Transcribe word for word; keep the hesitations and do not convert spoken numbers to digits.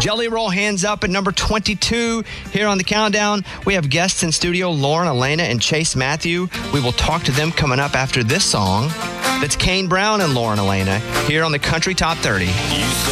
Jelly Roll, Hands Up at number twenty-two. Here on the countdown, we have guests in studio, Lauren Elena and Chase Matthew. We will talk to them coming up after this song. That's Kane Brown and Lauren Elena here on the Country Top thirty.